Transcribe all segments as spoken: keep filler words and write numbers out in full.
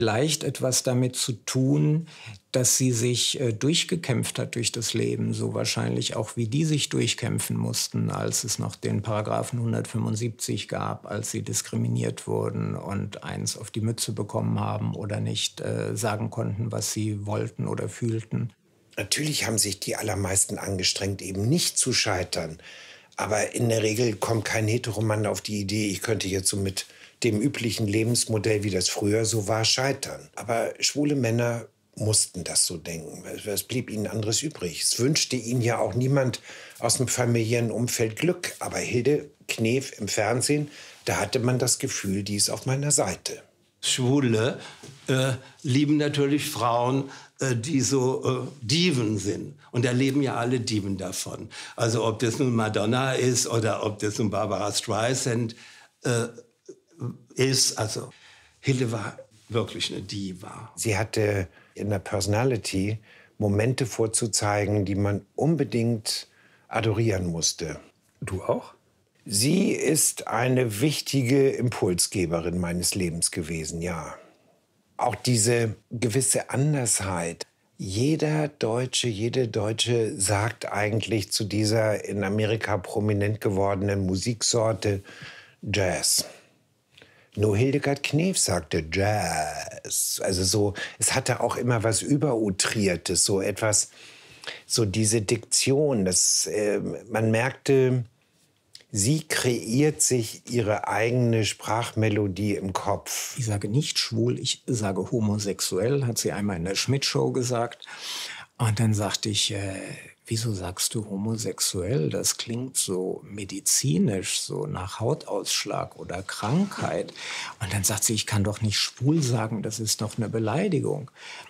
leicht etwas damit zu tun, dass sie sich äh, durchgekämpft hat durch das Leben, so wahrscheinlich auch wie die sich durchkämpfen mussten, als es noch den Paragraphen hundertfünfundsiebzig gab, als sie diskriminiert wurden und eins auf die Mütze bekommen haben oder nicht äh, sagen konnten, was sie wollten oder fühlten. Natürlich haben sich die allermeisten angestrengt, eben nicht zu scheitern. Aber in der Regel kommt kein Heteromann auf die Idee, ich könnte jetzt so mit dem üblichen Lebensmodell, wie das früher so war, scheitern. Aber schwule Männer mussten das so denken. Es blieb ihnen anderes übrig. Es wünschte ihnen ja auch niemand aus dem familiären Umfeld Glück. Aber Hilde Knef im Fernsehen, da hatte man das Gefühl, die ist auf meiner Seite. Schwule äh, lieben natürlich Frauen, äh, die so äh, Diven sind. Und da leben ja alle Diven davon. Also ob das nun Madonna ist oder ob das nun Barbara Streisand äh, ist. Also Hilde war wirklich eine Diva. Sie hatte in der Personality Momente vorzuzeigen, die man unbedingt adorieren musste. Du auch? Sie ist eine wichtige Impulsgeberin meines Lebens gewesen, ja. Auch diese gewisse Andersheit. Jeder Deutsche, jede Deutsche sagt eigentlich zu dieser in Amerika prominent gewordenen Musiksorte Jazz. Nur Hildegard Knef sagte Jazz. Also so, es hatte auch immer was Überoutriertes, so etwas, so diese Diktion. Das, äh, man merkte, sie kreiert sich ihre eigene Sprachmelodie im Kopf. Ich sage nicht schwul, ich sage homosexuell, hat sie einmal in der Schmidt-Show gesagt. Und dann sagte ich, äh, wieso sagst du homosexuell? Das klingt so medizinisch, so nach Hautausschlag oder Krankheit. Und dann sagt sie, ich kann doch nicht schwul sagen, das ist doch eine Beleidigung.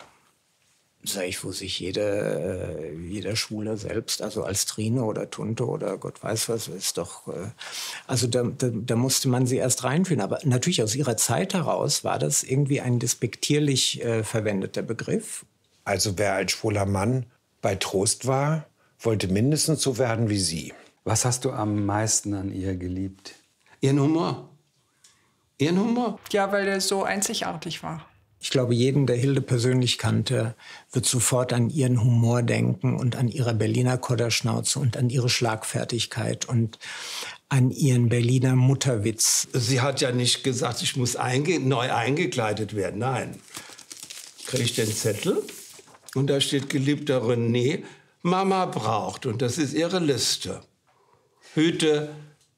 Sag ich, wo sich jeder, äh, jeder Schwuler selbst, also als Trine oder Tunte oder Gott weiß was, ist doch... Äh, also da, da, da musste man sie erst reinführen. Aber natürlich aus ihrer Zeit heraus war das irgendwie ein despektierlich äh, verwendeter Begriff. Also wer als schwuler Mann bei Trost war, wollte mindestens so werden wie sie. Was hast du am meisten an ihr geliebt? Ihren Humor. Ihren Humor. Ja, weil er so einzigartig war. Ich glaube, jeden, der Hilde persönlich kannte, wird sofort an ihren Humor denken und an ihre Berliner Kodderschnauze und an ihre Schlagfertigkeit und an ihren Berliner Mutterwitz. Sie hat ja nicht gesagt, ich muss einge- neu eingekleidet werden. Nein. Kriege ich den Zettel und da steht geliebter René, Mama braucht, und das ist ihre Liste. Hüte,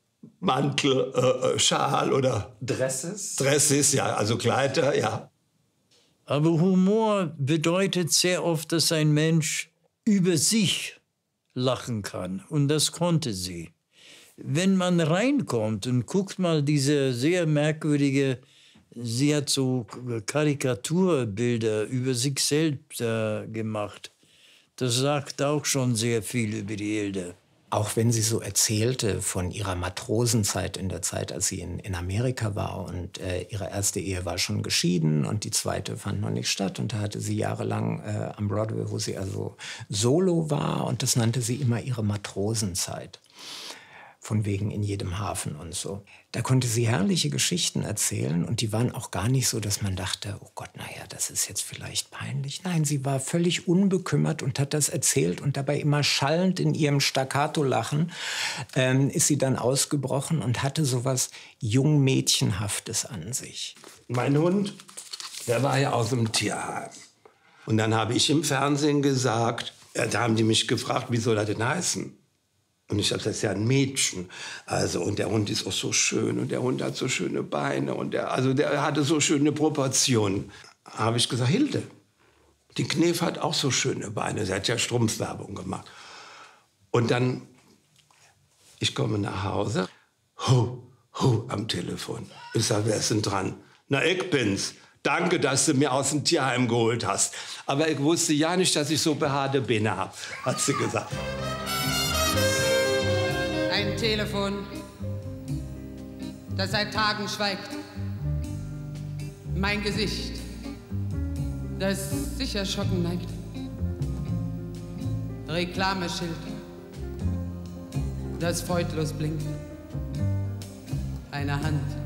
Mantel, äh, Schal oder... Dresses? Dresses, ja, also Kleider, ja. Aber Humor bedeutet sehr oft, dass ein Mensch über sich lachen kann. Und das konnte sie. Wenn man reinkommt und guckt mal diese sehr merkwürdige, sie hat so Karikaturbilder über sich selbst äh, gemacht. Das sagt auch schon sehr viel über die Hilde. Auch wenn sie so erzählte von ihrer Matrosenzeit in der Zeit, als sie in, in Amerika war und äh, ihre erste Ehe war schon geschieden und die zweite fand noch nicht statt. Und da hatte sie jahrelang äh, am Broadway, wo sie also solo war, und das nannte sie immer ihre Matrosenzeit. Von wegen in jedem Hafen und so. Da konnte sie herrliche Geschichten erzählen und die waren auch gar nicht so, dass man dachte, oh Gott, naja, das ist jetzt vielleicht peinlich. Nein, sie war völlig unbekümmert und hat das erzählt und dabei immer schallend in ihrem Staccato-Lachen ähm, ist sie dann ausgebrochen und hatte sowas Jungmädchenhaftes an sich. Mein Hund, der war ja aus dem Tierheim. Und dann habe ich im Fernsehen gesagt, ja, da haben die mich gefragt, wie soll er denn heißen? Und ich dachte, das ist ja ein Mädchen. Also, und der Hund ist auch so schön und der Hund hat so schöne Beine und der, also der hatte so schöne Proportionen. Habe ich gesagt, Hilde, die Knef hat auch so schöne Beine. Sie hat ja Strumpfwerbung gemacht. Und dann, ich komme nach Hause, hu, hu, am Telefon. Ich sage, wer ist denn dran? Na, ich bin's. Danke, dass du mir aus dem Tierheim geholt hast. Aber ich wusste ja nicht, dass ich so behaarte Beine habe, hat sie gesagt. Ein Telefon, das seit Tagen schweigt. Mein Gesicht, das sich erschrocken neigt. Reklameschild, das freudlos blinkt. Eine Hand,